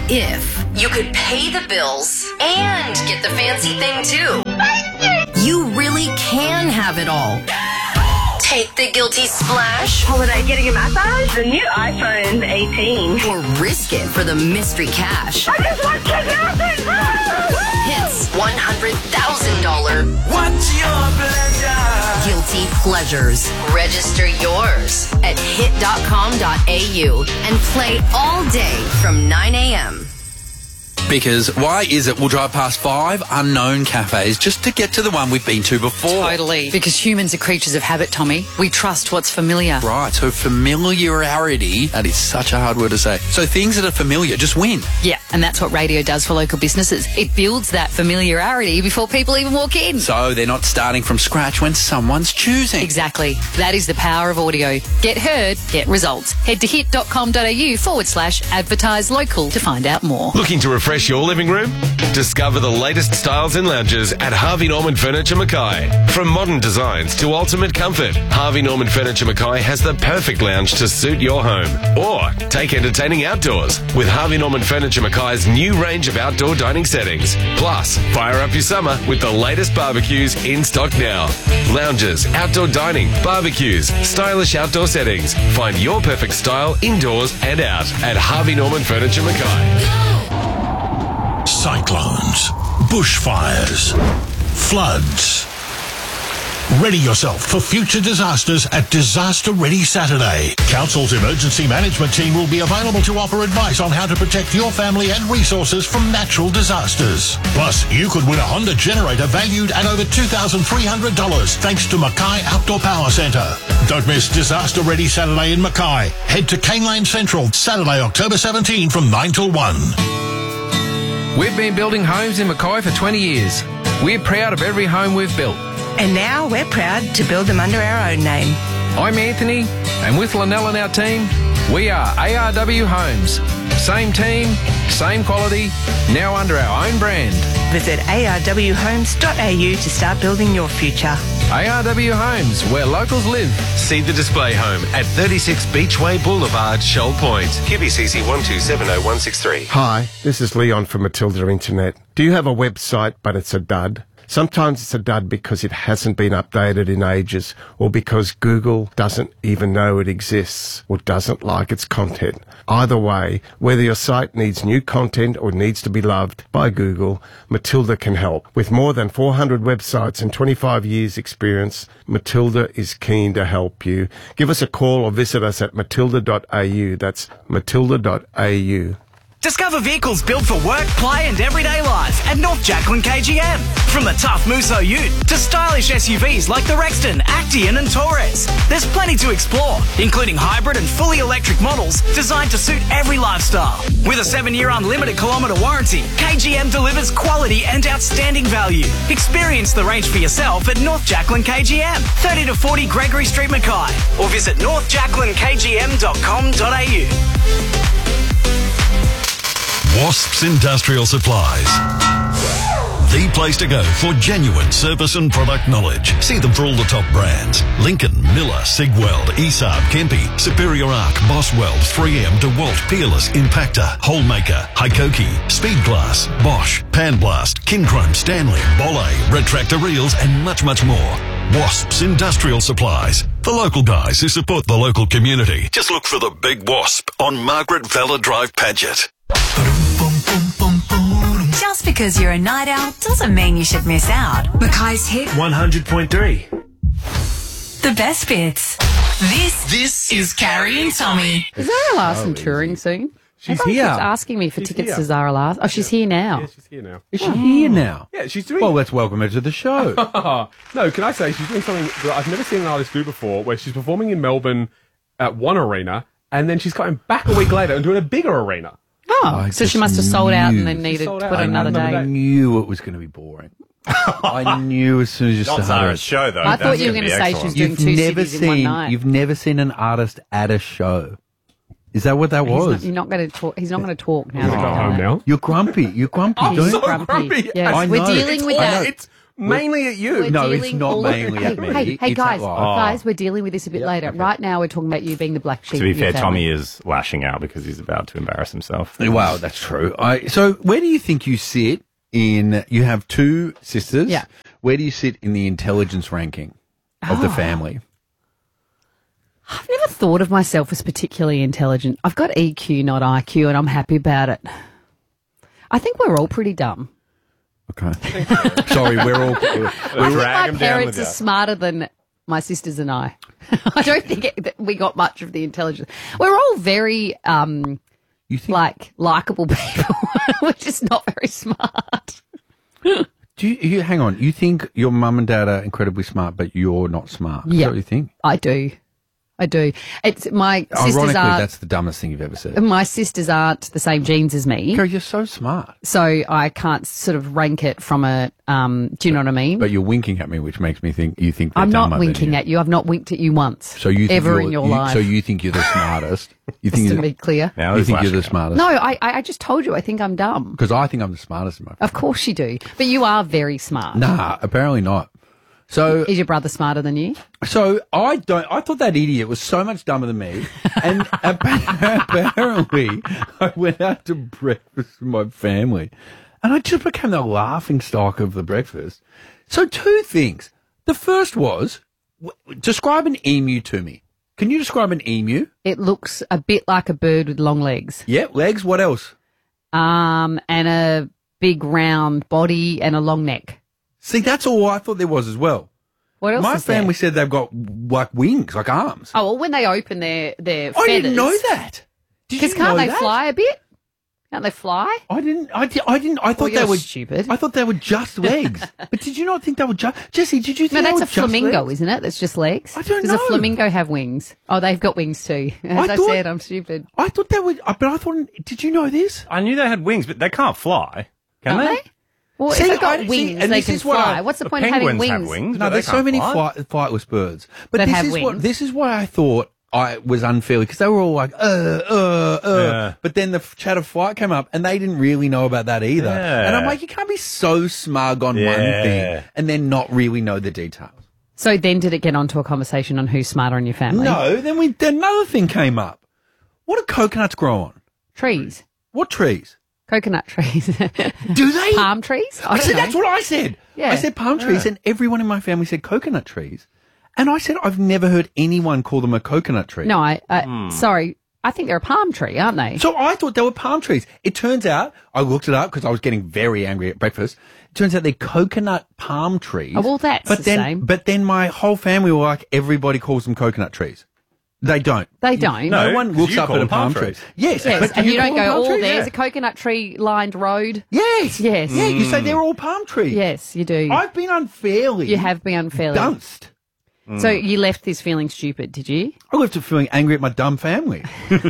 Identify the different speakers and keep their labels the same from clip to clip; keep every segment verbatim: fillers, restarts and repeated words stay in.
Speaker 1: if you could pay the bills and get the fancy thing too. You really can have it all. Take the guilty splash.
Speaker 2: Holiday getting a massage? The new iPhone eighteen.
Speaker 1: Or risk it for the mystery cash.
Speaker 2: I just want ten thousand!
Speaker 1: Hits one hundred thousand dollars.
Speaker 3: What's your pleasure?
Speaker 1: Guilty pleasures. Register yours at hit dot com dot a u and play all day from nine a.m.
Speaker 4: Because why is it we'll drive past five unknown cafes just to get to the one we've been to before?
Speaker 5: Totally. Because humans are creatures of habit, Tommy. We trust what's familiar.
Speaker 4: Right, so familiarity, that is such a hard word to say. So things that are familiar just win.
Speaker 5: Yeah, and that's what radio does for local businesses. It builds that familiarity before people even walk in.
Speaker 4: So they're not starting from scratch when someone's choosing.
Speaker 5: Exactly. That is the power of audio. Get heard, get results. Head to hit dot com dot a u forward slash advertise local to find out more.
Speaker 6: Looking to refresh your living room? Discover the latest styles and lounges at Harvey Norman Furniture Mackay. From modern designs to ultimate comfort, Harvey Norman Furniture Mackay has the perfect lounge to suit your home. Or take entertaining outdoors with Harvey Norman Furniture Mackay's new range of outdoor dining settings. Plus, fire up your summer with the latest barbecues in stock now. Lounges, outdoor dining, barbecues, stylish outdoor settings. Find your perfect style indoors and out at Harvey Norman Furniture Mackay.
Speaker 7: Cyclones, bushfires, floods. Ready yourself for future disasters at Disaster Ready Saturday. Council's emergency management team will be available to offer advice on how to protect your family and resources from natural disasters. Plus, you could win a Honda generator valued at over two thousand three hundred dollars thanks to Mackay Outdoor Power Centre. Don't miss Disaster Ready Saturday in Mackay. Head to Cane Lane Central, Saturday, October seventeenth from nine till one.
Speaker 8: We've been building homes in Mackay for twenty years. We're proud of every home we've built.
Speaker 9: And now we're proud to build them under our own name.
Speaker 8: I'm Anthony, and with Lynell and our team, we are A R W Homes. Same team, same quality, now under our own brand.
Speaker 9: Visit a r w homes dot a u to start building your future.
Speaker 8: A R W Homes, where locals live.
Speaker 6: See the display home at thirty-six Beachway Boulevard, Shoal Point. Q B C C one two seven zero one six three.
Speaker 10: Hi, this is Leon from Matilda Internet. Do you have a website but it's a dud? Sometimes it's a dud because it hasn't been updated in ages, or because Google doesn't even know it exists or doesn't like its content. Either way, whether your site needs new content or needs to be loved by Google, Matilda can help. With more than four hundred websites and twenty-five years experience, Matilda is keen to help you. Give us a call or visit us at matilda dot a u. That's matilda dot a u.
Speaker 11: Discover vehicles built for work, play and everyday life at North Jacqueline K G M. From the tough Musso Ute to stylish S U Vs like the Rexton, Actian and Taurus. There's plenty to explore, including hybrid and fully electric models designed to suit every lifestyle. With a seven-year unlimited kilometre warranty, K G M delivers quality and outstanding value. Experience the range for yourself at North Jacqueline K G M, thirty to forty Gregory Street, Mackay, or visit north jacqueline k g m dot com dot a u.
Speaker 7: Wasps Industrial Supplies. The place to go for genuine service and product knowledge. See them for all the top brands. Lincoln, Miller, Sigweld, Esab, Kempe, Superior Arc, Boswell, three M, DeWalt, Peerless, Impactor, Holemaker, Hikoki, Speedglass, Bosch, Panblast, Kinchrome, Stanley, Bolle, Retractor Reels and much, much more. Wasps Industrial Supplies. For local guys who support the local community. Just look for the Big Wasp on Margaret Vella Drive, Paget.
Speaker 12: Just because you're a night owl doesn't mean you should miss out. Mackay's Hit
Speaker 6: one hundred point three.
Speaker 12: The best bits. This this is Carrie and Tommy.
Speaker 5: Is Zara Larson touring soon?
Speaker 13: She's
Speaker 5: Everyone
Speaker 13: here.
Speaker 5: keeps asking me for
Speaker 13: She's
Speaker 5: tickets
Speaker 13: here.
Speaker 5: to Zara Larson. Oh, she's here now.
Speaker 13: Yeah, she's here now.
Speaker 14: Is she here now?
Speaker 13: Yeah, she's doing...
Speaker 14: Well, let's welcome her to the show.
Speaker 13: No, can I say, she's doing something that I've never seen an artist do before, where she's performing in Melbourne at one arena, and then she's coming back a week later and doing a bigger arena.
Speaker 5: Oh,
Speaker 14: I
Speaker 5: so she
Speaker 14: just
Speaker 5: must have sold out
Speaker 14: knew.
Speaker 5: and then needed to
Speaker 13: sold
Speaker 5: put
Speaker 13: out.
Speaker 5: another
Speaker 13: Another
Speaker 5: day.
Speaker 14: I knew it was going to be boring. I knew as soon as you
Speaker 15: Not
Speaker 14: started.
Speaker 15: Zara's show, though.
Speaker 5: I
Speaker 15: That's
Speaker 5: thought you were
Speaker 15: gonna
Speaker 5: going to
Speaker 15: be
Speaker 5: say
Speaker 15: excellent.
Speaker 5: she's doing
Speaker 14: You've
Speaker 5: two
Speaker 14: never
Speaker 5: cities in one
Speaker 14: seen.
Speaker 5: night.
Speaker 14: You've never seen an artist at a show. Is that what that
Speaker 5: He's
Speaker 14: was?
Speaker 5: not, you're not going to talk. He's not going to talk now.
Speaker 13: He's
Speaker 5: that
Speaker 13: gonna go
Speaker 5: you've done
Speaker 13: home
Speaker 5: that.
Speaker 13: now.
Speaker 14: You're grumpy. You're grumpy.
Speaker 13: I'm
Speaker 14: don't
Speaker 13: so
Speaker 14: you?
Speaker 5: grumpy.
Speaker 13: grumpy.
Speaker 5: Yes,
Speaker 14: I
Speaker 5: we're
Speaker 14: know.
Speaker 5: dealing with
Speaker 14: I
Speaker 5: that.
Speaker 14: know.
Speaker 13: It's Mainly at you.
Speaker 5: We're
Speaker 4: No, it's
Speaker 5: dealing
Speaker 4: not
Speaker 5: all-
Speaker 4: mainly
Speaker 5: hey,
Speaker 4: at me.
Speaker 5: Hey, hey
Speaker 4: It's
Speaker 5: guys,
Speaker 4: at Lyle.
Speaker 5: guys, we're dealing with this a bit later. Right now, we're talking about you being the black sheep.
Speaker 15: To be
Speaker 5: of your
Speaker 15: fair,
Speaker 5: family.
Speaker 15: Tommy is lashing out because he's about to embarrass himself.
Speaker 4: Wow, that's true. I, so where do you think you sit in, you have two sisters.
Speaker 5: Yeah.
Speaker 4: Where do you sit in the intelligence ranking of the
Speaker 5: Oh.
Speaker 4: family?
Speaker 5: I've never thought of myself as particularly intelligent. I've got E Q, not I Q, and I'm happy about it. I think we're all pretty dumb.
Speaker 4: Okay. Sorry, we're all... We're,
Speaker 5: I think my parents are smarter than my sisters and I. I don't think it, that we got much of the intelligence. We're all very, um,
Speaker 4: you think,
Speaker 5: like, likable people. We're just not very smart.
Speaker 4: Do you, you hang on? You think your mum and dad are incredibly smart, but you're not smart? Is
Speaker 5: Yeah.
Speaker 4: that what you think?
Speaker 5: I do. I do. It's my sisters
Speaker 4: Ironically,
Speaker 5: aren't.
Speaker 4: that's the dumbest thing you've ever said.
Speaker 5: My sisters aren't the same genes as me.
Speaker 4: Girl, you're so smart.
Speaker 5: So I can't sort of rank it from a. Um, do you know what I mean?
Speaker 4: But you're winking at me, which makes me think you think they're
Speaker 5: I'm not
Speaker 4: dumber than
Speaker 5: winking
Speaker 4: you.
Speaker 5: at you. I've not winked at you once.
Speaker 4: So you think
Speaker 5: ever
Speaker 4: you're-
Speaker 5: in your
Speaker 4: you-
Speaker 5: life.
Speaker 4: So you think you're the smartest? You think
Speaker 5: Just to
Speaker 4: you're,
Speaker 5: be clear.
Speaker 15: Now
Speaker 4: you
Speaker 15: he's
Speaker 4: think you're the
Speaker 15: lashing out.
Speaker 4: smartest?
Speaker 5: No, I, I I just told you. I think I'm dumb.
Speaker 4: Because I think I'm the smartest in my family.
Speaker 5: Of course you do, but you are very smart.
Speaker 4: Nah, apparently not. So
Speaker 5: Is your brother smarter than you?
Speaker 4: So I don't. I thought that idiot was so much dumber than me, and apparently I went out to breakfast with my family, and I just became the laughing stock of the breakfast. So two things. The first was w- describe an emu to me. Can you describe an emu?
Speaker 5: It looks a bit like a bird with long legs.
Speaker 4: Yeah, legs. What else?
Speaker 5: Um, and a big round body and a long neck.
Speaker 4: See, that's all I thought there was as well.
Speaker 5: What else
Speaker 4: My
Speaker 5: is there?
Speaker 4: family said they've got like wings, like arms.
Speaker 5: Oh, well, when they open their, their
Speaker 4: I
Speaker 5: feathers.
Speaker 4: didn't know that. Did
Speaker 5: Because
Speaker 4: you
Speaker 5: can't
Speaker 4: know
Speaker 5: they
Speaker 4: that?
Speaker 5: fly a bit? Can't they fly?
Speaker 4: I didn't. I, di- I didn't. I thought
Speaker 5: you're
Speaker 4: they were
Speaker 5: stupid.
Speaker 4: I thought they were just legs. But did you not think they were just? Jesse, did you think
Speaker 5: No,
Speaker 4: they
Speaker 5: that's
Speaker 4: were
Speaker 5: a
Speaker 4: just
Speaker 5: flamingo,
Speaker 4: legs?
Speaker 5: isn't it? That's just legs.
Speaker 4: I don't
Speaker 5: Does
Speaker 4: know.
Speaker 5: a flamingo have wings? Oh, they've got wings too. As I,
Speaker 4: I thought-
Speaker 5: said, I'm stupid.
Speaker 4: I thought they were. But I thought. Did you know this?
Speaker 15: I knew they had wings, but they can't fly. Can
Speaker 5: Don't
Speaker 15: they?
Speaker 5: they? Well,
Speaker 4: See,
Speaker 5: if they've got
Speaker 4: I- see,
Speaker 5: wings,
Speaker 4: and
Speaker 5: they
Speaker 4: this
Speaker 5: can
Speaker 4: is what
Speaker 5: fly.
Speaker 4: I-
Speaker 5: What's the
Speaker 15: the
Speaker 5: point of having
Speaker 15: penguins
Speaker 5: wings?
Speaker 15: have wings.
Speaker 4: No,
Speaker 15: but
Speaker 4: there's
Speaker 15: they
Speaker 4: so
Speaker 15: can't
Speaker 4: many
Speaker 15: fly.
Speaker 4: flight, flightless birds. But
Speaker 5: That
Speaker 4: this
Speaker 5: have
Speaker 4: is what
Speaker 5: wings.
Speaker 4: this is why I thought I was unfairly because they were all like, uh, uh, uh.
Speaker 15: Yeah.
Speaker 4: But then the chat of flight came up, and they didn't really know about that either.
Speaker 15: Yeah.
Speaker 4: And I'm like, you can't be so smug on one
Speaker 15: Yeah.
Speaker 4: thing and then not really know the details.
Speaker 5: So then did it get onto a conversation on who's smarter in your family?
Speaker 4: No, then we then another thing came up. What do coconuts grow on?
Speaker 5: Trees.
Speaker 4: What trees?
Speaker 5: Coconut trees.
Speaker 4: Do they?
Speaker 5: Palm trees? I
Speaker 4: I
Speaker 5: don't
Speaker 4: said
Speaker 5: know.
Speaker 4: that's what I said.
Speaker 5: Yeah.
Speaker 4: I said palm trees, and everyone in my family said coconut trees. And I said I've never heard anyone call them a coconut tree.
Speaker 5: No, I, uh,
Speaker 4: Hmm.
Speaker 5: sorry. I think they're a palm tree, aren't they?
Speaker 4: So I thought they were palm trees. It turns out, I looked it up because I was getting very angry at breakfast. It turns out they're coconut palm trees.
Speaker 5: Oh, well, that's
Speaker 4: but
Speaker 5: the
Speaker 4: then,
Speaker 5: same.
Speaker 4: But then my whole family were like, everybody calls them coconut trees. They don't.
Speaker 5: They don't.
Speaker 4: No,
Speaker 15: No,
Speaker 4: one
Speaker 15: 'cause
Speaker 4: looks
Speaker 15: you
Speaker 4: up
Speaker 15: call
Speaker 4: at a
Speaker 15: them palm
Speaker 4: palm tree.
Speaker 15: trees.
Speaker 4: Yes,
Speaker 5: Yes,
Speaker 4: but do
Speaker 5: and you, don't
Speaker 4: call them
Speaker 5: go,
Speaker 4: palm
Speaker 5: oh,
Speaker 4: trees?
Speaker 5: there's
Speaker 4: Yeah.
Speaker 5: a coconut tree lined road.
Speaker 4: Yes.
Speaker 5: Yes.
Speaker 4: Yeah, you say they're all palm trees.
Speaker 5: Yes, you do.
Speaker 4: I've been unfairly.
Speaker 5: You have been unfairly.
Speaker 4: Dunced.
Speaker 5: So you left this feeling stupid, did you?
Speaker 4: I left it feeling angry at my dumb family.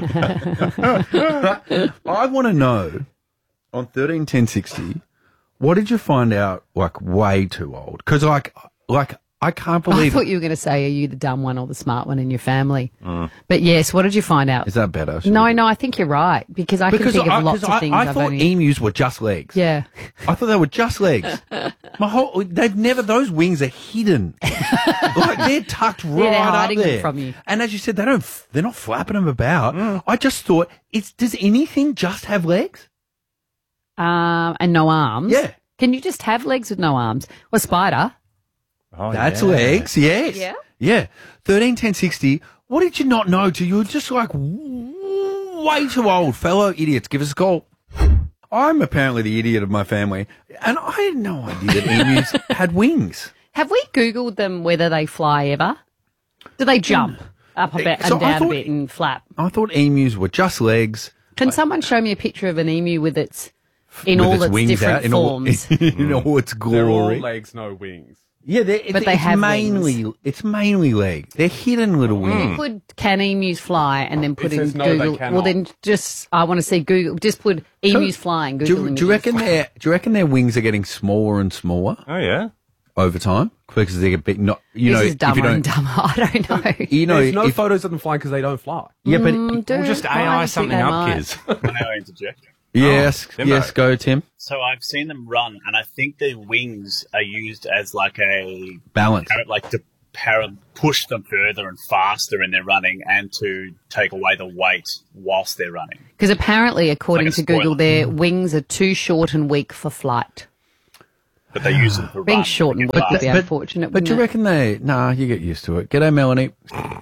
Speaker 4: I want to know, on thirteen ten sixty, what did you find out, like, way too old? Because, like, like I can't
Speaker 5: I
Speaker 4: believe
Speaker 5: thought
Speaker 4: it.
Speaker 5: you were going to say, are you the dumb one or the smart one in your family? But yes, what did you find out?
Speaker 4: Is that better?
Speaker 5: No, no, I think you're right because I
Speaker 4: Because
Speaker 5: can think
Speaker 4: I,
Speaker 5: of lots
Speaker 4: 'cause
Speaker 5: of
Speaker 4: I,
Speaker 5: things
Speaker 4: I
Speaker 5: I've
Speaker 4: thought
Speaker 5: only...
Speaker 4: emus were just legs.
Speaker 5: Yeah.
Speaker 4: I thought they were just legs. My whole, they've never, those wings are hidden. Like, they're tucked right
Speaker 5: they're
Speaker 4: up
Speaker 5: hiding them
Speaker 4: there.
Speaker 5: from you.
Speaker 4: And as you said, they don't, f- they're not flapping them about. I just thought, it's, does anything just have legs?
Speaker 5: Um, and no arms.
Speaker 4: Yeah.
Speaker 5: Can you just have legs with no arms? Or a spider?
Speaker 15: Oh,
Speaker 4: That's
Speaker 15: yeah.
Speaker 4: legs, yes.
Speaker 5: Yeah.
Speaker 4: Yeah. thirteen ten sixty. What did you not know till you were just like w- way too old? Fellow idiots, give us a call. I'm apparently the idiot of my family, and I had no idea that emus had wings.
Speaker 5: Have we Googled them whether they fly ever? Do they jump up a bit
Speaker 4: So
Speaker 5: and
Speaker 4: I
Speaker 5: down
Speaker 4: thought-
Speaker 5: a bit and flap?
Speaker 4: I thought emus were just legs.
Speaker 5: Can someone show me a picture of an emu with its in
Speaker 4: with
Speaker 5: all
Speaker 4: its
Speaker 5: its,
Speaker 4: wings
Speaker 5: different
Speaker 4: out, in all-
Speaker 5: forms?
Speaker 4: in all its
Speaker 13: They're all
Speaker 4: glory.
Speaker 13: legs, no wings.
Speaker 4: Yeah, they're,
Speaker 5: But
Speaker 4: it's,
Speaker 5: they
Speaker 4: it's
Speaker 5: have
Speaker 4: mainly
Speaker 5: wings.
Speaker 4: it's mainly legs. They're hidden little wings.
Speaker 5: Put can emus fly and then put
Speaker 13: It
Speaker 5: in
Speaker 13: says no, they
Speaker 5: Google.
Speaker 13: cannot.
Speaker 5: Well, then just I want to see Google. Just put emus flying.
Speaker 4: Do,
Speaker 5: Google
Speaker 4: you- do you
Speaker 5: images.
Speaker 4: reckon their do you reckon their wings are getting smaller and smaller
Speaker 15: Oh, yeah.
Speaker 4: over time because they get big? Not you
Speaker 5: this
Speaker 4: know
Speaker 5: is
Speaker 4: if you
Speaker 5: dumber and
Speaker 4: don't
Speaker 5: dumber. I don't know.
Speaker 4: you know
Speaker 13: There's no
Speaker 4: if,
Speaker 13: photos of them flying because they don't fly.
Speaker 4: yeah, but
Speaker 5: Mm, do
Speaker 15: We'll just
Speaker 5: I
Speaker 15: A I
Speaker 5: think
Speaker 15: something
Speaker 5: they
Speaker 15: up,
Speaker 5: might.
Speaker 15: kids.
Speaker 3: Now interject.
Speaker 4: Yes,
Speaker 15: Oh,
Speaker 4: yes, go, Tim.
Speaker 16: So I've seen them run, and I think the wings are used as like a
Speaker 4: Balance.
Speaker 16: like to para- push them further and faster in their running, and to take away the weight whilst they're running.
Speaker 5: Because apparently, according
Speaker 16: Like a
Speaker 5: to Google,
Speaker 16: spoiler.
Speaker 5: their wings are too short and weak for flight.
Speaker 16: But they use them for
Speaker 5: Being
Speaker 16: run.
Speaker 5: short and weak would be unfortunate.
Speaker 4: But do you
Speaker 5: wouldn't it?
Speaker 4: reckon they... Nah, you get used to it. G'day, Melanie.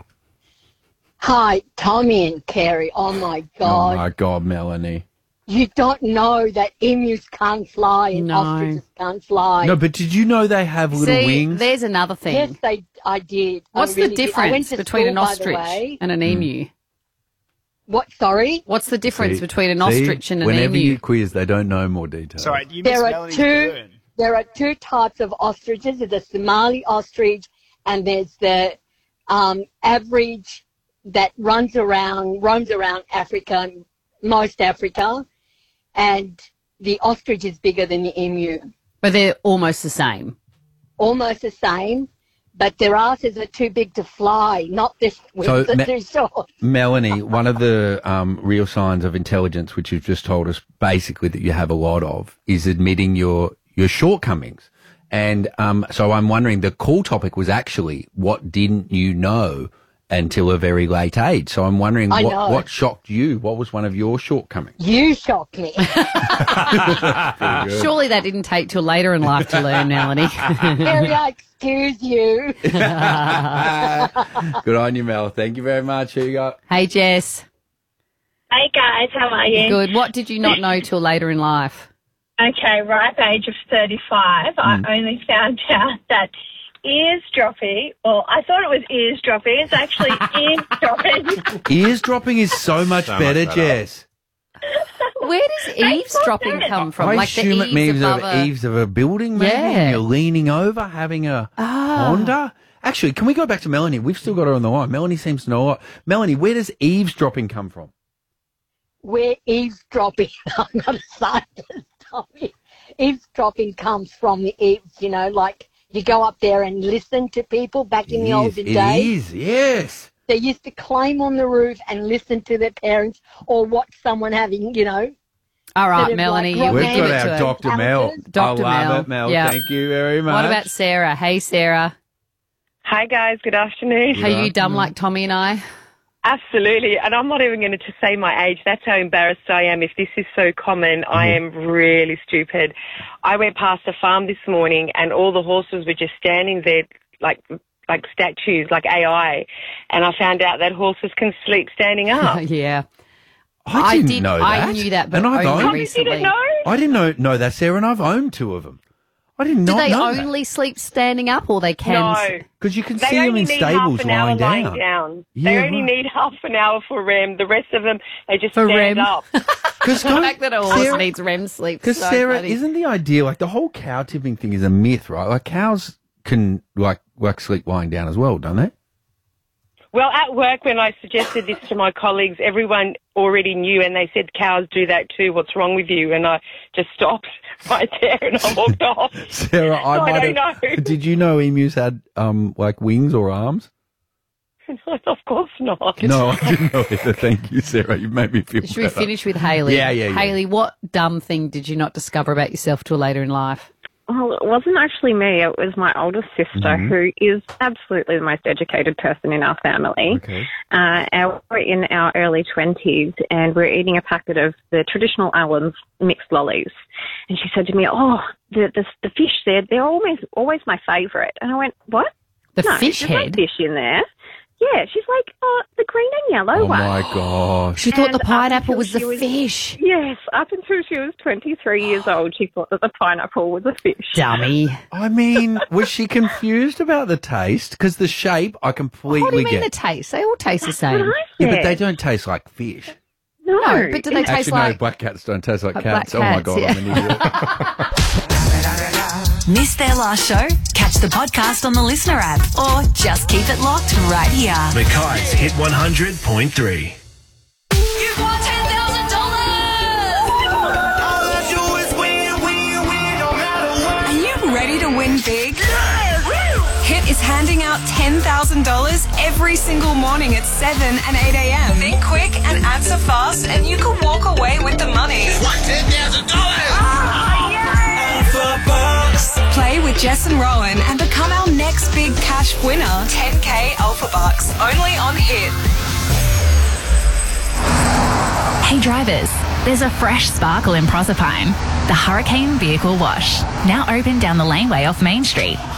Speaker 17: Hi, Tommy and Kerry. Oh, my
Speaker 4: Oh,
Speaker 17: God.
Speaker 4: my God, Melanie.
Speaker 17: You don't know that emus can't fly and
Speaker 5: No.
Speaker 17: ostriches can't fly.
Speaker 4: No, but did you know they have little
Speaker 5: See,
Speaker 4: wings?
Speaker 5: there's another thing.
Speaker 17: Yes, they, I did. I
Speaker 5: What's
Speaker 17: really
Speaker 5: the
Speaker 17: did. I went
Speaker 5: difference
Speaker 17: to
Speaker 5: between
Speaker 17: school,
Speaker 5: an
Speaker 17: by the
Speaker 5: ostrich
Speaker 17: way.
Speaker 5: and an emu?
Speaker 17: What, sorry?
Speaker 5: What's the difference
Speaker 4: See-
Speaker 5: between an
Speaker 4: see?
Speaker 5: ostrich and an
Speaker 4: Whenever
Speaker 5: emu?
Speaker 4: you quiz, they don't know more detail.
Speaker 16: Sorry, you missed
Speaker 17: There are
Speaker 16: Melanie's
Speaker 17: two.
Speaker 16: burn.
Speaker 17: There are two types of ostriches. There's a Somali ostrich, and there's the um, average that runs around, roams around Africa, most Africa, and the ostrich is bigger than the emu.
Speaker 5: But they're almost the same.
Speaker 17: Almost the same, but their asses are too big to fly, not this
Speaker 4: So,
Speaker 17: wings are
Speaker 4: Me-
Speaker 17: too short.
Speaker 4: Melanie, one of the um, real signs of intelligence, which you've just told us basically that you have a lot of, is admitting your, your shortcomings. And um, so I'm wondering, the call topic was actually, what didn't you know until a very late age? So I'm wondering,
Speaker 17: I
Speaker 4: what,
Speaker 17: know.
Speaker 4: what shocked you? What was one of your shortcomings?
Speaker 17: You shocked me.
Speaker 5: Surely that didn't take till later in life to learn, Melanie.
Speaker 17: Kerry, I excuse you.
Speaker 4: Good on you, Mel. Thank you very much. Who you got?
Speaker 5: Hey, Jess.
Speaker 18: Hey guys, how are you?
Speaker 5: Good. What did you not know till later in life?
Speaker 18: Okay, ripe age of thirty-five,
Speaker 5: Mm.
Speaker 18: I only found out that eavesdropping, well, I thought it was eavesdropping, it's actually eavesdropping.
Speaker 4: Eavesdropping is so much
Speaker 15: So much
Speaker 4: better,
Speaker 15: better.
Speaker 4: Jess.
Speaker 5: Where does eavesdropping come from?
Speaker 4: I
Speaker 5: like the
Speaker 4: assume it
Speaker 5: eaves
Speaker 4: means
Speaker 5: above
Speaker 4: of
Speaker 5: a-
Speaker 4: eaves of a building, maybe,
Speaker 5: Yeah.
Speaker 4: and you're leaning over, having a
Speaker 5: Ah.
Speaker 4: Honda. Actually, can we go back to Melanie? We've still got her on the line. Melanie seems to know a lot. Melanie, where does eavesdropping come from?
Speaker 17: We're eavesdropping. I'm not a scientist, Tommy. Eavesdropping comes from the eaves, you know, like you go up there and listen to people back in the
Speaker 4: It
Speaker 17: olden
Speaker 4: is,
Speaker 17: days.
Speaker 4: It is, yes.
Speaker 17: They used to climb on the roof and listen to their parents or watch someone having, you know.
Speaker 5: All right,
Speaker 17: sort of
Speaker 5: Melanie,
Speaker 17: like
Speaker 5: you
Speaker 4: We've
Speaker 5: leave
Speaker 4: got
Speaker 5: it to
Speaker 4: our
Speaker 5: her.
Speaker 4: Doctor Mel.
Speaker 5: Doctor
Speaker 4: I love
Speaker 5: Mel.
Speaker 4: it, Mel.
Speaker 5: Yeah.
Speaker 4: Thank you very much.
Speaker 5: What about Sarah? Hey, Sarah.
Speaker 19: Hi, guys. Good afternoon.
Speaker 5: Are you dumb like Tommy and I?
Speaker 19: Absolutely. And I'm not even going to say my age. That's how embarrassed I am. If this is so common, I am really stupid. I went past a farm this morning and all the horses were just standing there like like statues, like A I. And I found out that horses can sleep standing up.
Speaker 5: yeah.
Speaker 4: I
Speaker 5: I
Speaker 4: didn't
Speaker 5: did-
Speaker 4: know
Speaker 5: I
Speaker 4: that.
Speaker 5: knew that, but
Speaker 4: and I've
Speaker 5: only
Speaker 4: owned,
Speaker 5: recently.
Speaker 19: You didn't know?
Speaker 4: I didn't know, know that, Sarah, and I've owned two of them. I did
Speaker 5: Do
Speaker 4: not
Speaker 5: they
Speaker 4: know
Speaker 5: only sleep standing up or they can?
Speaker 19: No.
Speaker 4: Because you can
Speaker 19: They
Speaker 4: see them
Speaker 19: only
Speaker 4: in
Speaker 19: need
Speaker 4: stables
Speaker 19: half an hour
Speaker 4: lying down.
Speaker 19: lying down.
Speaker 4: Yeah,
Speaker 19: they only
Speaker 4: right.
Speaker 19: need half an hour for R E M. The rest of them, they just
Speaker 5: For
Speaker 19: stand
Speaker 5: R E M?
Speaker 19: up.
Speaker 4: Because
Speaker 5: The fact that a horse
Speaker 4: Sarah-
Speaker 5: needs R E M sleep.
Speaker 4: Because
Speaker 5: so
Speaker 4: Sarah,
Speaker 5: funny.
Speaker 4: isn't the idea like the whole cow tipping thing is a myth, right? Like cows can like like sleep lying down as well, don't they?
Speaker 19: Well, at work, when I suggested this to my colleagues, everyone already knew, and they said, cows do that too. What's wrong with you? And I just stopped right there and I walked off.
Speaker 4: Sarah, I
Speaker 19: So I
Speaker 4: might
Speaker 19: don't
Speaker 4: have.
Speaker 19: know.
Speaker 4: Did you know emus had um like wings or arms?
Speaker 19: Of course not.
Speaker 4: No, I didn't know either. Thank you, Sarah. You made me feel.
Speaker 5: Should we
Speaker 4: better.
Speaker 5: finish with Hayley?
Speaker 4: Yeah, yeah, yeah.
Speaker 5: Hayley, what dumb thing did you not discover about yourself till later in life?
Speaker 20: Well, it wasn't actually me. It was my oldest sister,
Speaker 5: Mhm.
Speaker 20: who is absolutely the most educated person in our family.
Speaker 4: Okay.
Speaker 20: Uh, and we're in our early twenties, and we're eating a packet of the traditional Allen's mixed lollies. And she said to me, "Oh, the the, the fish there, they're always always my favourite." And I went, "What?
Speaker 5: The
Speaker 20: no,
Speaker 5: fish
Speaker 20: there's no
Speaker 5: head?
Speaker 20: fish in there." Yeah, she's like, "Oh, the green and yellow
Speaker 4: Oh
Speaker 20: one."
Speaker 4: my gosh.
Speaker 5: She thought
Speaker 20: And
Speaker 5: the
Speaker 20: up
Speaker 5: pineapple
Speaker 20: until
Speaker 5: was the
Speaker 20: she was-
Speaker 5: fish.
Speaker 20: Yes, up until she was twenty-three years old, she thought that the pineapple was a fish.
Speaker 5: Dummy.
Speaker 4: I mean, was she confused about the taste? Because the shape, I completely
Speaker 5: What do you mean
Speaker 4: get.
Speaker 5: the taste? They all taste the same.
Speaker 4: Yeah, but they don't taste like fish.
Speaker 20: No,
Speaker 5: No, but do they taste
Speaker 4: Actually,
Speaker 5: like...
Speaker 4: no, black cats don't taste like
Speaker 5: Like
Speaker 4: cats.
Speaker 5: black
Speaker 4: Oh my
Speaker 5: cats,
Speaker 4: god,
Speaker 5: yeah.
Speaker 4: I'm an idiot.
Speaker 12: Missed their last show? Catch the podcast on the Listener app or just keep it locked right here.
Speaker 21: Mackay's Hit one hundred point three.
Speaker 12: You've won ten thousand dollars! Are you ready to win big? Hit is
Speaker 2: handing out ten thousand dollars every single morning at seven and eight a.m. Think quick and answer fast and you can walk away with the money.
Speaker 3: What, ten thousand dollars?
Speaker 2: Oh, yeah!
Speaker 3: Alpha Bucks.
Speaker 2: Play with Jess and Rowan and become our next big cash winner. ten K Alpha Bucks, only on Hit.
Speaker 22: Hey drivers, there's a fresh sparkle in Proserpine. The Hurricane Vehicle Wash, now open down the laneway off Main Street.